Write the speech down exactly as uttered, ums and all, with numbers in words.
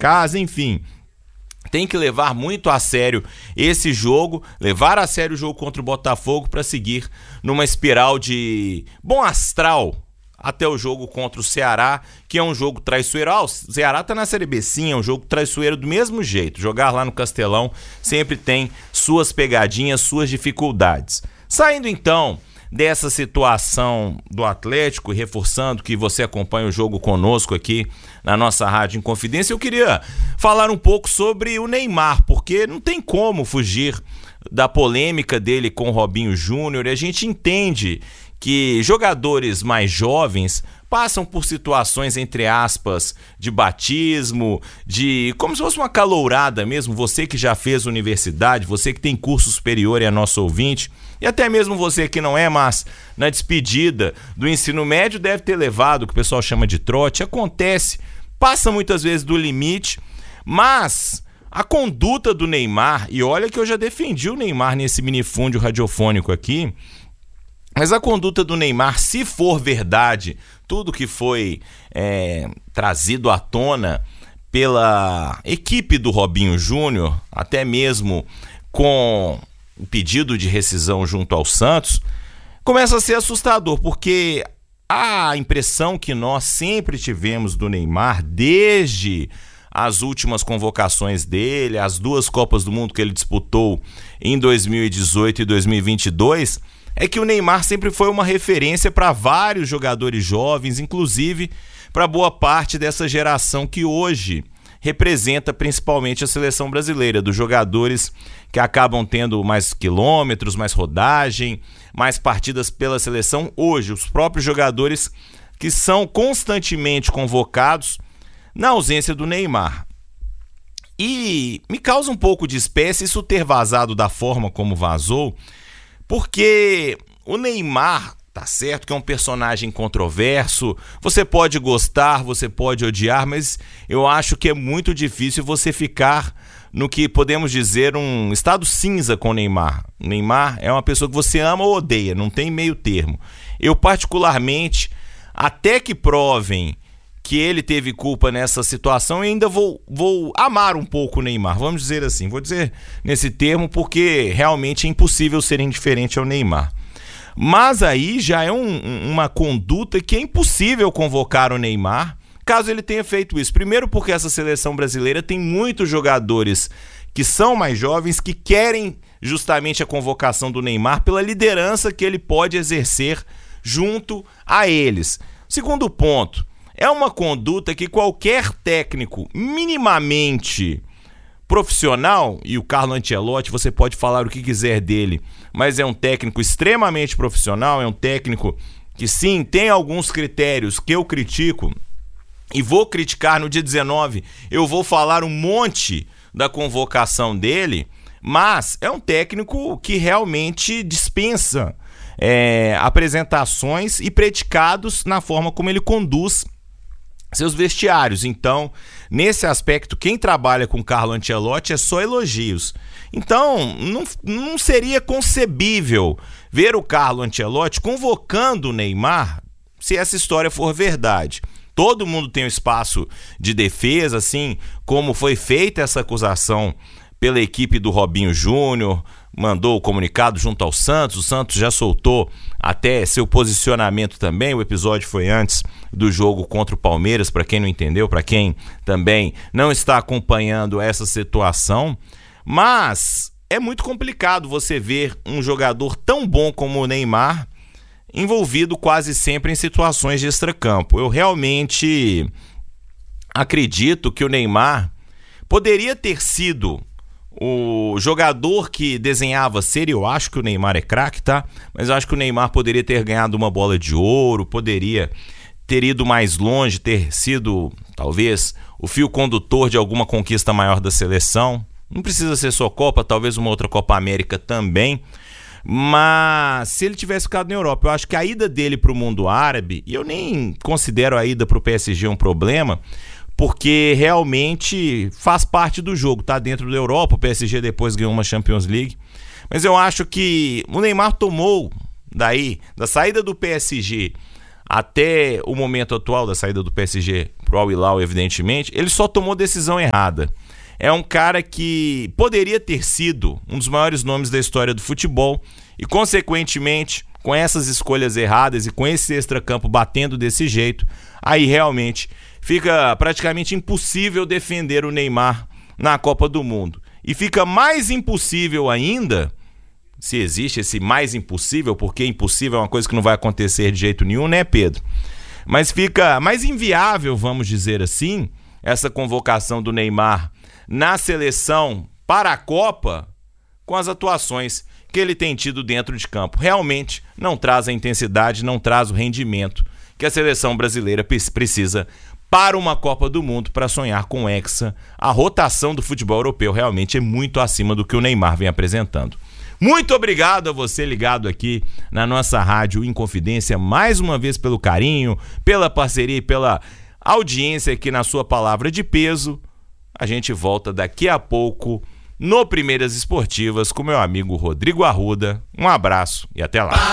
casa, enfim. Tem que levar muito a sério esse jogo, levar a sério o jogo contra o Botafogo para seguir numa espiral de bom astral até o jogo contra o Ceará, que é um jogo traiçoeiro. Ah, o Ceará tá na Série B, sim, é um jogo traiçoeiro do mesmo jeito. Jogar lá no Castelão sempre tem suas pegadinhas, suas dificuldades. Saindo então dessa situação do Atlético e reforçando que você acompanha o jogo conosco aqui na nossa Rádio Inconfidência, eu queria falar um pouco sobre o Neymar, porque não tem como fugir da polêmica dele com o Robinho Júnior, e a gente entende que jogadores mais jovens passam por situações, entre aspas, de batismo, de como se fosse uma calourada mesmo. Você que já fez universidade, você que tem curso superior e é nosso ouvinte, e até mesmo você que não é, mas na despedida do ensino médio deve ter levado o que o pessoal chama de trote. Acontece, passa muitas vezes do limite, mas a conduta do Neymar, e olha que eu já defendi o Neymar nesse minifúndio radiofônico aqui, mas a conduta do Neymar, se for verdade, tudo que foi é, trazido à tona pela equipe do Robinho Júnior, até mesmo com o pedido de rescisão junto ao Santos, começa a ser assustador, porque a impressão que nós sempre tivemos do Neymar, desde as últimas convocações dele, as duas Copas do Mundo que ele disputou em dois mil e dezoito e dois mil e vinte e dois, é que o Neymar sempre foi uma referência para vários jogadores jovens, inclusive para boa parte dessa geração que hoje representa principalmente a seleção brasileira, dos jogadores que acabam tendo mais quilômetros, mais rodagem, mais partidas pela seleção hoje, os próprios jogadores que são constantemente convocados na ausência do Neymar. E me causa um pouco de espécie isso ter vazado da forma como vazou, porque o Neymar, tá certo que é um personagem controverso, você pode gostar, você pode odiar, mas eu acho que é muito difícil você ficar no que podemos dizer um estado cinza com o Neymar. O Neymar é uma pessoa que você ama ou odeia, não tem meio termo. Eu particularmente, até que provem que ele teve culpa nessa situação, eu ainda vou, vou amar um pouco o Neymar, vamos dizer assim, vou dizer nesse termo porque realmente é impossível ser indiferente ao Neymar. Mas aí já é um, uma conduta que é impossível convocar o Neymar, caso ele tenha feito isso. Primeiro porque essa seleção brasileira tem muitos jogadores que são mais jovens, que querem justamente a convocação do Neymar pela liderança que ele pode exercer junto a eles. Segundo ponto, é uma conduta que qualquer técnico minimamente profissional, e o Carlo Ancelotti, você pode falar o que quiser dele, mas é um técnico extremamente profissional, é um técnico que sim, tem alguns critérios que eu critico, e vou criticar no dia dezenove, eu vou falar um monte da convocação dele, mas é um técnico que realmente dispensa é, apresentações e predicados na forma como ele conduz seus vestiários. Então, nesse aspecto, quem trabalha com Carlo Ancelotti é só elogios. Então, não, não seria concebível ver o Carlo Ancelotti convocando o Neymar se essa história for verdade. Todo mundo tem um espaço de defesa, assim como foi feita essa acusação pela equipe do Robinho Júnior, mandou o comunicado junto ao Santos, o Santos já soltou até seu posicionamento também, o episódio foi antes do jogo contra o Palmeiras, para quem não entendeu, para quem também não está acompanhando essa situação, mas é muito complicado você ver um jogador tão bom como o Neymar envolvido quase sempre em situações de extracampo. Eu realmente acredito que o Neymar poderia ter sido o jogador que desenhava ser, eu acho que o Neymar é craque, tá? Mas eu acho que o Neymar poderia ter ganhado uma bola de ouro, poderia ter ido mais longe, ter sido, talvez, o fio condutor de alguma conquista maior da seleção. Não precisa ser só Copa, talvez uma outra Copa América também. Mas se ele tivesse ficado na Europa, eu acho que a ida dele para o mundo árabe, e eu nem considero a ida para o P S G um problema, porque realmente faz parte do jogo, tá dentro da Europa, o P S G depois ganhou uma Champions League, mas eu acho que o Neymar tomou daí, da saída do P S G até o momento atual da saída do P S G pro Al Hilal, evidentemente, ele só tomou decisão errada. É um cara que poderia ter sido um dos maiores nomes da história do futebol e, consequentemente, com essas escolhas erradas e com esse extracampo batendo desse jeito, aí realmente fica praticamente impossível defender o Neymar na Copa do Mundo. E fica mais impossível ainda, se existe esse mais impossível, porque impossível é uma coisa que não vai acontecer de jeito nenhum, né, Pedro? Mas fica mais inviável, vamos dizer assim, essa convocação do Neymar na seleção para a Copa com as atuações que ele tem tido dentro de campo. Realmente não traz a intensidade, não traz o rendimento que a seleção brasileira precisa para uma Copa do Mundo, para sonhar com o Hexa. A rotação do futebol europeu realmente é muito acima do que o Neymar vem apresentando. Muito obrigado a você ligado aqui na nossa Rádio Inconfidência, mais uma vez pelo carinho, pela parceria e pela audiência aqui na sua palavra de peso. A gente volta daqui a pouco no Primeiras Esportivas com meu amigo Rodrigo Arruda. Um abraço e até lá.